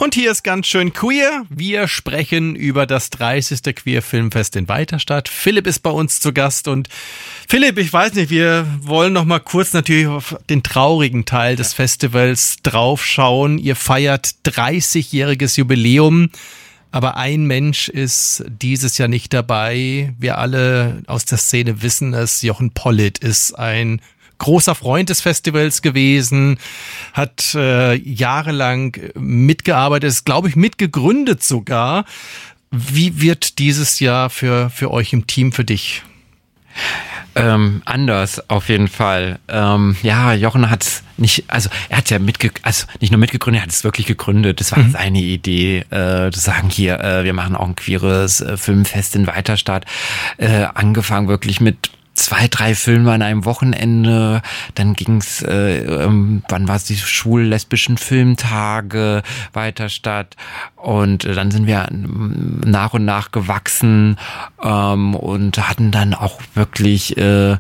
Und hier ist ganz schön queer. Wir sprechen über das 30. Queer-Filmfest in Weiterstadt. Philipp ist bei uns zu Gast und Philipp, ich weiß nicht, wir wollen noch mal kurz natürlich auf den traurigen Teil des Festivals draufschauen. Ihr feiert 30-jähriges Jubiläum, aber ein Mensch ist dieses Jahr nicht dabei. Wir alle aus der Szene wissen es, Jochen Pollitt ist ein großer Freund des Festivals gewesen, hat jahrelang mitgearbeitet, ist, glaube ich, mitgegründet sogar. Wie wird dieses Jahr für euch im Team, für dich? Anders auf jeden Fall. Jochen hat nicht, also er hat ja nicht nur mitgegründet, er hat es wirklich gegründet. Das war seine Idee, zu sagen, hier, wir machen auch ein queeres Filmfest in Weiterstadt. Angefangen wirklich mit 2, 3 Filme an einem Wochenende, dann ging's, wann war es, die schwul-lesbischen Filmtage, Weiterstadt, und dann sind wir nach und nach gewachsen und hatten dann auch wirklich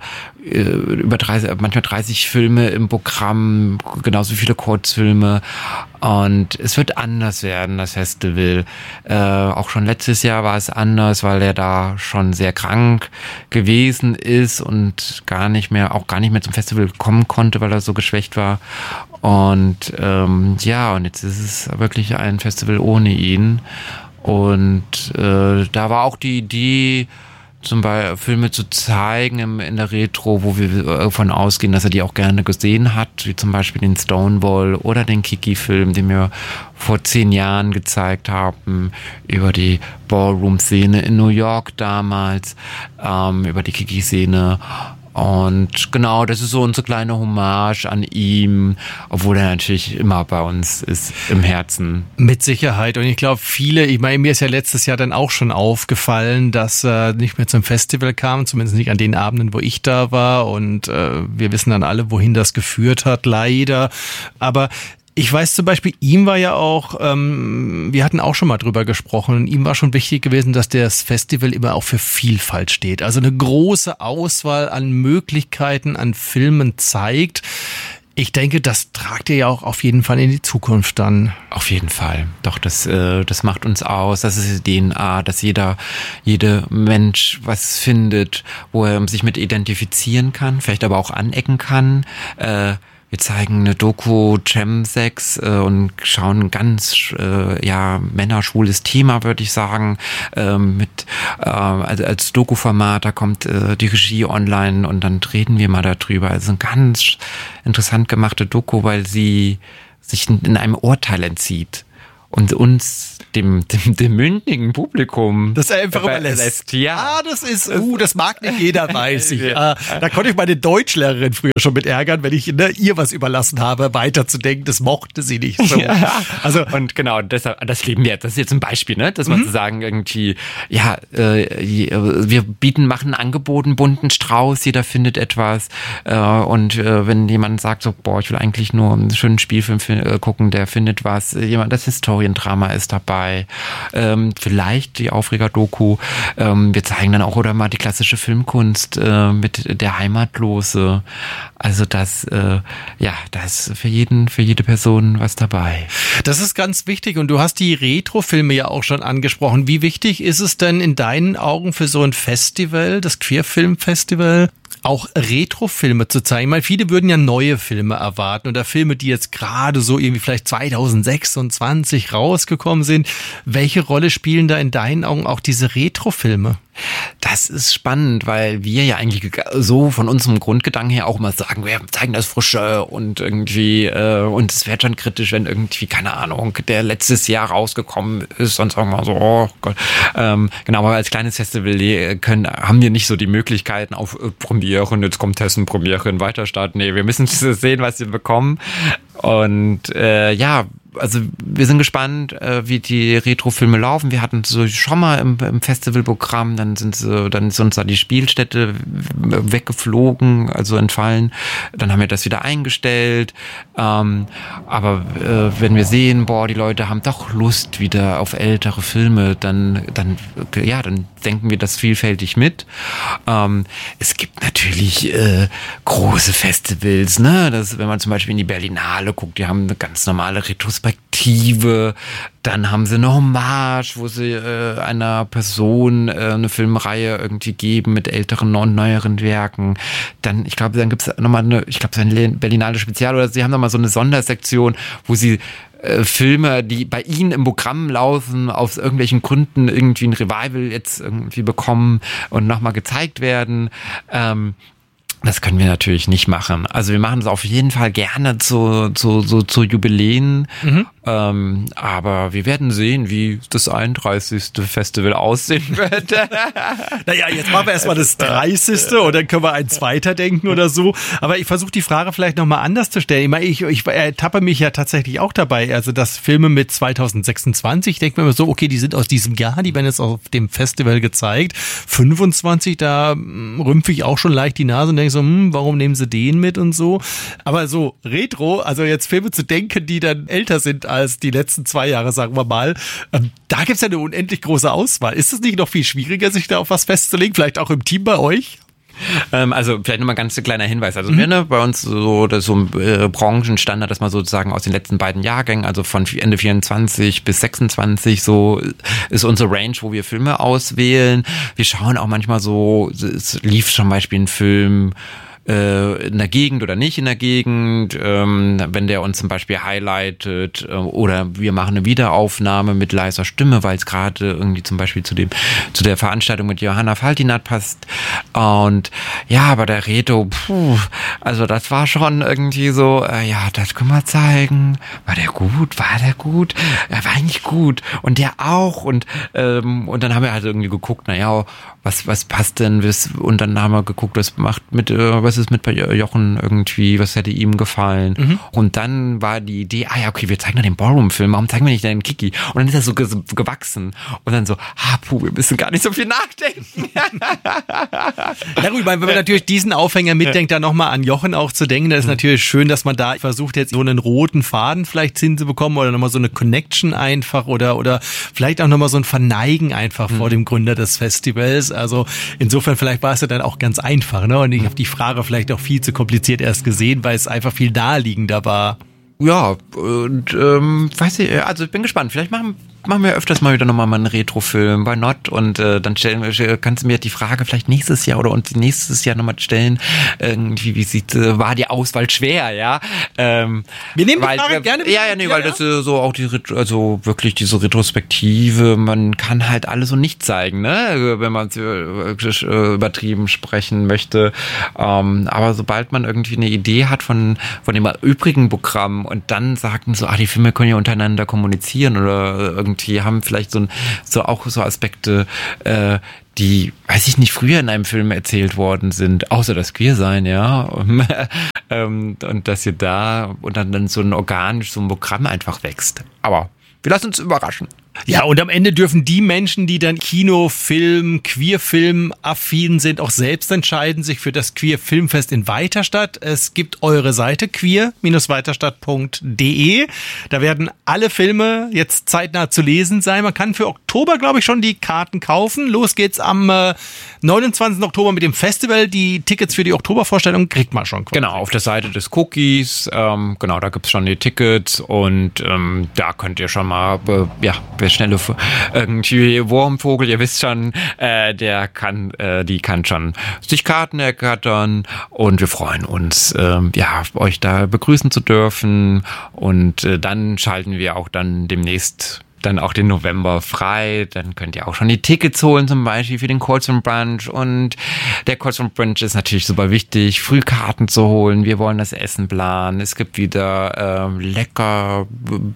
über 30, manchmal 30 Filme im Programm, genauso viele Kurzfilme, und es wird anders werden, das Festival. Auch schon letztes Jahr war es anders, weil er da schon sehr krank gewesen ist und gar nicht mehr zum Festival kommen konnte, weil er so geschwächt war. Und und jetzt ist es wirklich ein Festival ohne ihn. Und da war auch die Idee, zum Beispiel Filme zu zeigen in der Retro, wo wir davon ausgehen, dass er die auch gerne gesehen hat, wie zum Beispiel den Stonewall oder den Kiki-Film, den wir vor 10 Jahren gezeigt haben, über die Ballroom-Szene in New York damals, über die Kiki-Szene. Und genau, das ist so unsere kleine Hommage an ihm, obwohl er natürlich immer bei uns ist, im Herzen. Mit Sicherheit. Und ich glaube, mir ist ja letztes Jahr dann auch schon aufgefallen, dass er nicht mehr zum Festival kam, zumindest nicht an den Abenden, wo ich da war. Und wir wissen dann alle, wohin das geführt hat, leider. Aber ich weiß zum Beispiel, ihm war ja auch, wir hatten auch schon mal drüber gesprochen, ihm war schon wichtig gewesen, dass das Festival immer auch für Vielfalt steht. Also eine große Auswahl an Möglichkeiten, an Filmen zeigt. Ich denke, das tragt ihr ja auch auf jeden Fall in die Zukunft dann. Auf jeden Fall. Doch, das macht uns aus. Das ist die DNA, dass jeder Mensch was findet, wo er sich mit identifizieren kann, vielleicht aber auch anecken kann. Wir zeigen eine Doku Chemsex und schauen ganz männerschwules Thema, würde ich sagen, also als Doku-Format. Da kommt die Regie online und dann reden wir mal darüber. Also eine ganz interessant gemachte Doku, weil sie sich in einem Urteil entzieht und uns dem mündigen Publikum das einfach überlässt. Ja, das mag nicht jeder, weiß ich. Da konnte ich meine Deutschlehrerin früher schon mit ärgern, wenn ich ihr was überlassen habe, weiterzudenken. Das mochte sie nicht so. Ja. Also, und genau, das leben wir jetzt. Das ist jetzt ein Beispiel, ne? Dass man zu sagen irgendwie, wir machen ein Angebot, einen bunten Strauß, jeder findet etwas. Und wenn jemand sagt so, ich will eigentlich nur einen schönen Spielfilm gucken, der findet was. Das Historiendrama ist dabei. Vielleicht die Aufreger-Doku. Wir zeigen dann auch oder mal die klassische Filmkunst mit Der Heimatlose. Also da ist für jede Person was dabei. Das ist ganz wichtig und du hast die Retro-Filme ja auch schon angesprochen. Wie wichtig ist es denn in deinen Augen für so ein Festival, das Queerfilm-Festival, auch Retro-Filme zu zeigen? Ich meine, viele würden ja neue Filme erwarten oder Filme, die jetzt gerade so irgendwie vielleicht 2026 rausgekommen sind. Welche Rolle spielen da in deinen Augen auch diese Retro-Filme? Das ist spannend, weil wir ja eigentlich so von unserem Grundgedanken her auch immer sagen, wir zeigen das Frische und irgendwie, und es wäre schon kritisch, wenn irgendwie, keine Ahnung, der letztes Jahr rausgekommen ist, dann sagen wir so, oh Gott. Genau, aber als kleines Festival haben wir nicht so die Möglichkeiten auf Premiere und jetzt kommt Hessen Premiere in Weiterstadt. Nee, wir müssen sehen, was wir bekommen. Und also wir sind gespannt, wie die Retro-Filme laufen. Wir hatten so schon mal im Festivalprogramm, dann ist uns da die Spielstätte weggeflogen, also entfallen. Dann haben wir das wieder eingestellt. Aber wenn wir sehen, die Leute haben doch Lust wieder auf ältere Filme, dann denken wir das vielfältig mit. Es gibt natürlich große Festivals, ne? Wenn man zum Beispiel in die Berlinale guckt, die haben eine ganz normale Retrospektive Retrospektive. Dann haben sie eine Hommage, wo sie einer Person eine Filmreihe irgendwie geben mit älteren und neueren Werken. Dann gibt's nochmal so ein Berlinale Spezial, oder sie haben nochmal so eine Sondersektion, wo sie Filme, die bei ihnen im Programm laufen, aus irgendwelchen Gründen irgendwie ein Revival jetzt irgendwie bekommen und nochmal gezeigt werden. Das können wir natürlich nicht machen. Also wir machen es auf jeden Fall gerne zu Jubiläen. Aber wir werden sehen, wie das 31. Festival aussehen wird. Naja, jetzt machen wir erstmal das 30. und dann können wir eins weiterdenken oder so. Aber ich versuche die Frage vielleicht nochmal anders zu stellen. Ich ertappe mich ja tatsächlich auch dabei. Also das Filme mit 2026, ich denke mir immer so, okay, die sind aus diesem Jahr, die werden jetzt auf dem Festival gezeigt. 25, da rümpfe ich auch schon leicht die Nase und denke so, warum nehmen sie den mit und so. Aber so Retro, also jetzt Filme zu denken, die dann älter sind als die letzten 2 Jahre, sagen wir mal, da gibt's ja eine unendlich große Auswahl. Ist es nicht noch viel schwieriger, sich da auf was festzulegen? Vielleicht auch im Team bei euch? Also vielleicht nochmal ganz kleiner Hinweis. Also wir, bei uns so ein Branchenstandard, dass man sozusagen aus den letzten beiden Jahrgängen, also von Ende 24 bis 26, so ist unsere Range, wo wir Filme auswählen. Wir schauen auch manchmal so, es lief zum Beispiel ein Film in der Gegend oder nicht in der Gegend, wenn der uns zum Beispiel highlightet, oder wir machen eine Wiederaufnahme mit leiser Stimme, weil es gerade irgendwie zum Beispiel zu der Veranstaltung mit Johanna Faltinat passt. Und ja, aber der Reto, also das war schon irgendwie so, ja, das können wir zeigen. War der gut? Er war eigentlich gut. Und der auch. Und dann haben wir halt irgendwie geguckt, naja, was passt denn? Und dann haben wir geguckt, was ist mit Jochen irgendwie, was hätte ihm gefallen? Und dann war die Idee, ja, okay, wir zeigen doch den Ballroom-Film, warum zeigen wir nicht den Kiki? Und dann ist das so gewachsen. Und dann so, wir müssen gar nicht so viel nachdenken. Na gut, wenn man natürlich diesen Aufhänger mitdenkt, da nochmal an Jochen auch zu denken, das ist natürlich schön, dass man da versucht, jetzt so einen roten Faden vielleicht hinzubekommen oder nochmal so eine Connection einfach oder vielleicht auch nochmal so ein Verneigen einfach vor dem Gründer des Festivals. Also insofern, vielleicht war es ja dann auch ganz einfach, ne? Und ich habe die Frage vielleicht auch viel zu kompliziert erst gesehen, weil es einfach viel naheliegender war. Ja, und weiß ich, also ich bin gespannt. Vielleicht machen wir öfters mal wieder nochmal einen Retro-Film, why not? Und dann kannst du mir die Frage vielleicht nächstes Jahr oder uns nächstes Jahr nochmal stellen, irgendwie, war die Auswahl schwer, ja? Wir nehmen die Frage gerne wieder. Weil das so auch also wirklich diese Retrospektive, man kann halt alles und nichts zeigen, ne? Wenn man übertrieben sprechen möchte. Aber sobald man irgendwie eine Idee hat von dem übrigen Programm und dann sagten so, die Filme können ja untereinander kommunizieren oder irgendwie haben vielleicht so Aspekte, die, weiß ich nicht, früher in einem Film erzählt worden sind, außer das Queersein, ja. Und dass ihr da und dann so ein Programm einfach wächst. Aber wir lassen uns überraschen. Ja, und am Ende dürfen die Menschen, die dann Kino, Film, Queerfilm affin sind, auch selbst entscheiden, sich für das Queer-Filmfest in Weiterstadt. Es gibt eure Seite queer-weiterstadt.de. Da werden alle Filme jetzt zeitnah zu lesen sein. Man kann für Oktober, glaube ich, schon die Karten kaufen. Los geht's am 29. Oktober mit dem Festival. Die Tickets für die Oktobervorstellung kriegt man schon. Genau, auf der Seite des Cookies. Genau, da gibt's schon die Tickets und da könnt ihr schon mal, wer schnelle irgendwie Wurmvogel, ihr wisst schon, die kann schon sich Karten ergattern und wir freuen uns, euch da begrüßen zu dürfen und dann schalten wir auch dann demnächst dann auch den November frei, dann könnt ihr auch schon die Tickets holen, zum Beispiel für den Colson Brunch und der Colson Brunch ist natürlich super wichtig, Frühkarten zu holen, wir wollen das Essen planen, es gibt wieder lecker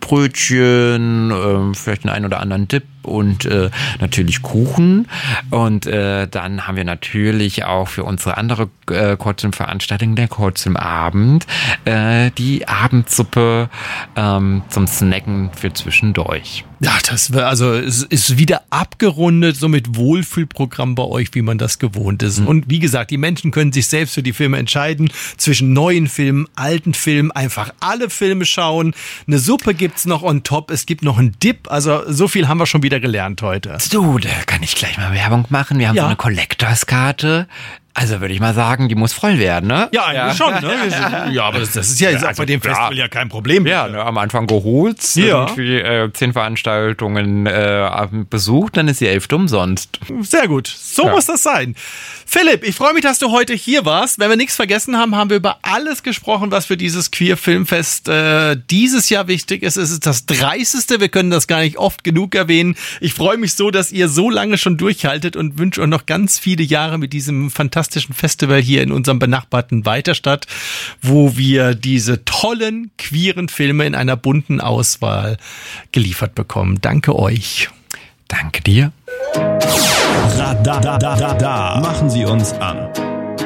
Brötchen, vielleicht einen oder anderen Dip und natürlich Kuchen und dann haben wir natürlich auch für unsere andere Colson-Veranstaltung, der Colson-Abend, die Abendsuppe zum Snacken für zwischendurch. Ja, es ist wieder abgerundet, so mit Wohlfühlprogramm bei euch, wie man das gewohnt ist. Und wie gesagt, die Menschen können sich selbst für die Filme entscheiden, zwischen neuen Filmen, alten Filmen, einfach alle Filme schauen. Eine Suppe gibt's noch on top, es gibt noch einen Dip, also so viel haben wir schon wieder gelernt heute. So, da kann ich gleich mal Werbung machen. Wir haben so eine Collectors-Karte. Also würde ich mal sagen, die muss voll werden, ne? Ja, eigentlich schon, ne? Ja, aber das ist ja jetzt auch bei dem Festival ja kein Problem. Ja, ne, am Anfang geholt, irgendwie 10 Veranstaltungen besucht, dann ist die 11. umsonst. Sehr gut, so muss das sein. Philipp, ich freue mich, dass du heute hier warst. Wenn wir nichts vergessen haben, haben wir über alles gesprochen, was für dieses Queer-Filmfest dieses Jahr wichtig ist. Es ist das 30. Wir können das gar nicht oft genug erwähnen. Ich freue mich so, dass ihr so lange schon durchhaltet und wünsche euch noch ganz viele Jahre mit diesem fantastischen Festival hier in unserem benachbarten Weiterstadt, wo wir diese tollen queeren Filme in einer bunten Auswahl geliefert bekommen. Danke euch. Danke dir. Radadadada. Machen Sie uns an.